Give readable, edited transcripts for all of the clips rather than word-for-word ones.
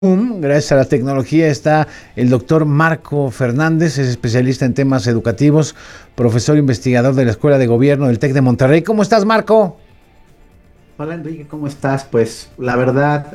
Gracias a la tecnología está el doctor Marco Fernández, es especialista en temas educativos, profesor investigador de la Escuela de Gobierno del TEC de Monterrey. ¿Cómo estás, Marco? Hola Enrique, ¿cómo estás? Pues la verdad,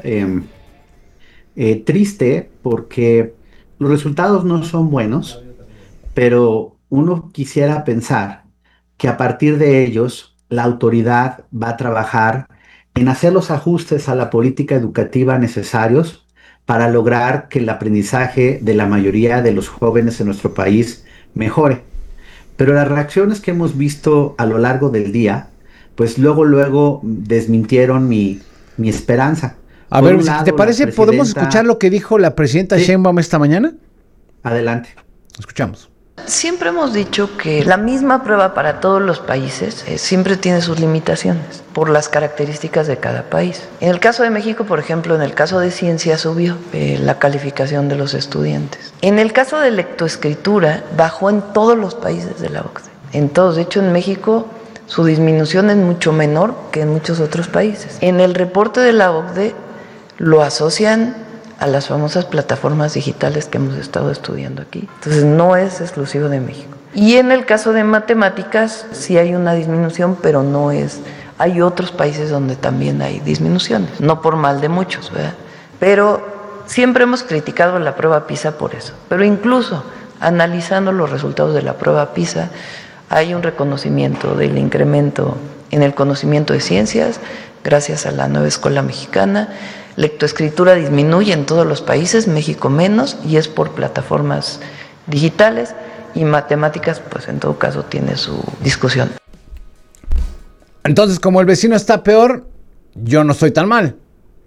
triste porque los resultados no son buenos, pero uno quisiera pensar que a partir de ellos la autoridad va a trabajar en hacer los ajustes a la política educativa necesarios para lograr que el aprendizaje de la mayoría de los jóvenes en nuestro país mejore. Pero las reacciones que hemos visto a lo largo del día, pues luego desmintieron mi esperanza. A Por ver, un si te lado, la parece, ¿podemos escuchar presidenta, lo que dijo la presidenta sí, Sheinbaum esta mañana? adelante. Escuchamos. Siempre hemos dicho que la misma prueba para todos los países siempre tiene sus limitaciones por las características de cada país. En el caso de México, por ejemplo, en el caso de ciencia subió la calificación de los estudiantes. En el caso de lectoescritura bajó en todos los países de la OCDE. En todos, de hecho en México su disminución es mucho menor que en muchos otros países. En el reporte de la OCDE lo asocian a las famosas plataformas digitales que hemos estado estudiando aquí. Entonces no es exclusivo de México. Y en el caso de matemáticas sí hay una disminución, pero no es. Hay otros países donde también hay disminuciones, no por mal de muchos, ¿verdad? Pero siempre hemos criticado la prueba PISA por eso. Pero incluso analizando los resultados de la prueba PISA, hay un reconocimiento del incremento en el conocimiento de ciencias gracias a la nueva escuela mexicana. Lectoescritura disminuye en todos los países, México menos, y es por plataformas digitales, y matemáticas, pues en todo caso tiene su discusión. Entonces, como el vecino está peor, yo no estoy tan mal.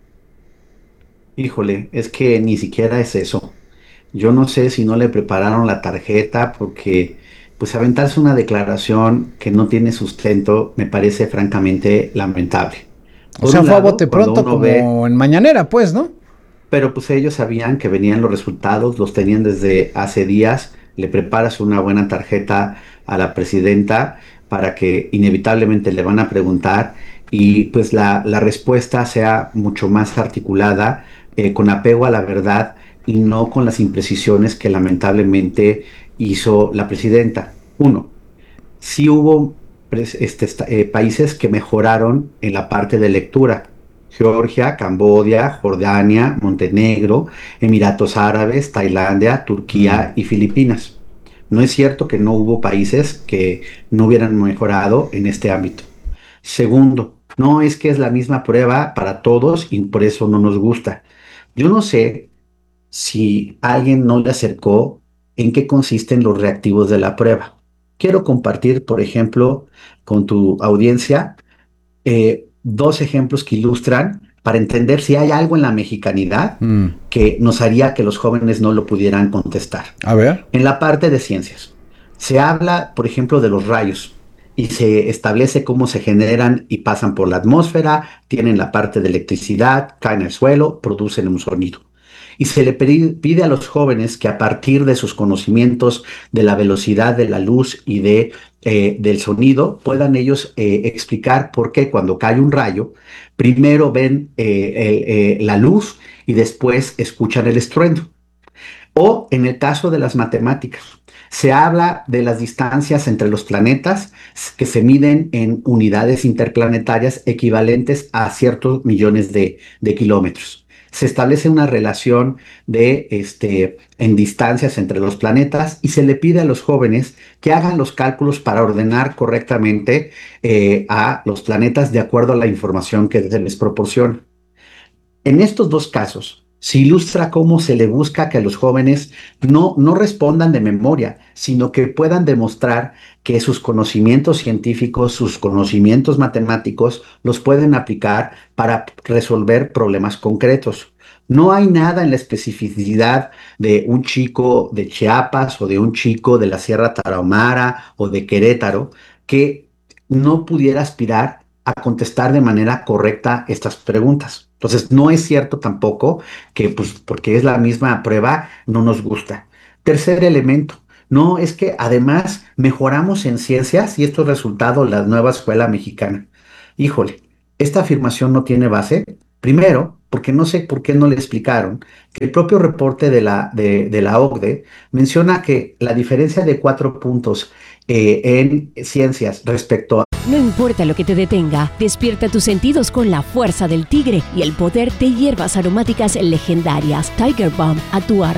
Híjole, es que ni siquiera es eso. Yo no sé si no le prepararon la tarjeta porque pues aventarse una declaración que no tiene sustento me parece francamente lamentable. O Por sea, un fue a lado, bote cuando pronto uno ve. como en Mañanera, pues, ¿no? Pero pues ellos sabían que venían los resultados, los tenían desde hace días. Le preparas una buena tarjeta a la presidenta para que inevitablemente le van a preguntar y pues la respuesta sea mucho más articulada, con apego a la verdad y no con las imprecisiones que lamentablemente hizo la presidenta. Uno, sí hubo países que mejoraron en la parte de lectura. Georgia, Camboya, Jordania, Montenegro, Emiratos Árabes, Tailandia, Turquía y Filipinas. No es cierto que no hubo países que no hubieran mejorado en este ámbito. Segundo, no es que es la misma prueba para todos y por eso no nos gusta. Yo no sé si alguien no le acercó en qué consisten los reactivos de la prueba. Quiero compartir, por ejemplo, con tu audiencia, dos ejemplos que ilustran para entender si hay algo en la mexicanidad que nos haría que los jóvenes no lo pudieran contestar. A ver. En la parte de ciencias, se habla, por ejemplo, de los rayos y se establece cómo se generan y pasan por la atmósfera, tienen la parte de electricidad, caen al suelo, producen un sonido. Y se le pide a los jóvenes que a partir de sus conocimientos de la velocidad de la luz y del sonido, puedan ellos explicar por qué cuando cae un rayo, primero ven la luz y después escuchan el estruendo. O en el caso de las matemáticas, se habla de las distancias entre los planetas que se miden en unidades interplanetarias equivalentes a ciertos millones de kilómetros. Se establece una relación en distancias entre los planetas y se le pide a los jóvenes que hagan los cálculos para ordenar correctamente a los planetas de acuerdo a la información que se les proporciona. En estos dos casos, se ilustra cómo se le busca que los jóvenes no respondan de memoria, sino que puedan demostrar que sus conocimientos científicos, sus conocimientos matemáticos, los pueden aplicar para resolver problemas concretos. No hay nada en la especificidad de un chico de Chiapas o de un chico de la Sierra Tarahumara o de Querétaro que no pudiera aspirar a contestar de manera correcta estas preguntas. Entonces, no es cierto tampoco que, pues, porque es la misma prueba, no nos gusta. Tercer elemento, no es que además mejoramos en ciencias y esto es resultado de la nueva escuela mexicana. Híjole, esta afirmación no tiene base. Primero, porque no sé por qué no le explicaron que el propio reporte de la OCDE menciona que la diferencia de 4 puntos en ciencias respecto a... No importa lo que te detenga, despierta tus sentidos con la fuerza del tigre y el poder de hierbas aromáticas legendarias. Tiger Balm actúa